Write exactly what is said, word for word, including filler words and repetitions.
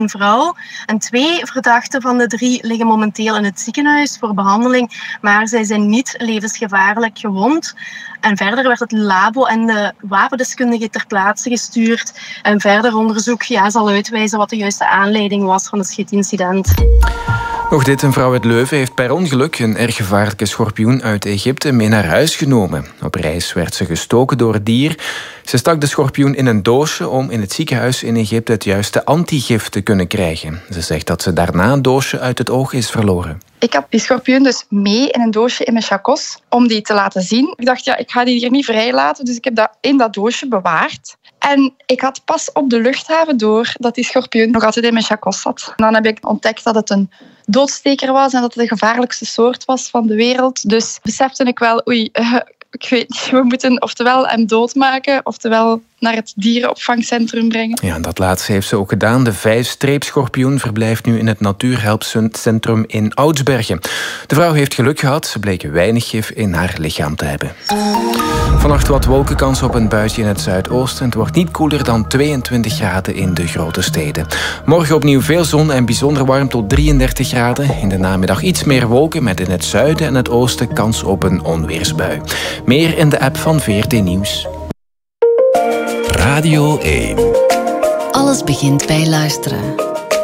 een vrouw. En twee verdachten van de drie liggen momenteel in het ziekenhuis voor behandeling, maar zij zijn niet levensgevaarlijk gewond. En verder werd het labo en de wapendeskundige ter plaatse gestuurd. En verder onderzoek ja, zal uitwijzen wat de juiste aanleiding was van het schietincident. Nog dit, een vrouw uit Leuven heeft per ongeluk een erg gevaarlijke schorpioen uit Egypte mee naar huis genomen. Op reis werd ze gestoken door het dier. Ze stak de schorpioen in een doosje om in het ziekenhuis in Egypte het juiste antigif te kunnen krijgen. Ze zegt dat ze daarna een doosje uit het oog is verloren. Ik had die schorpioen dus mee in een doosje in mijn chacos om die te laten zien. Ik dacht, ja, ik ga die hier niet vrij laten, dus ik heb dat in dat doosje bewaard. En ik had pas op de luchthaven door dat die schorpioen nog altijd in mijn chacos zat. En dan heb ik ontdekt dat het een doodsteker was en dat het de gevaarlijkste soort was van de wereld. Dus besefte ik wel, oei, uh, ik weet niet, we moeten oftewel hem doodmaken, oftewel naar het dierenopvangcentrum brengen. Ja, dat laatste heeft ze ook gedaan. De vijfstreepschorpioen verblijft nu in het Natuurhelpcentrum in Oudsbergen. De vrouw heeft geluk gehad. Ze bleek weinig gif in haar lichaam te hebben. Vannacht wat wolkenkans op een buitje in het zuidoosten. Het wordt niet koeler dan tweeëntwintig graden in de grote steden. Morgen opnieuw veel zon en bijzonder warm tot drieëndertig graden. In de namiddag iets meer wolken met in het zuiden en het oosten kans op een onweersbui. Meer in de app van V R T Nieuws. Radio één. Alles begint bij luisteren.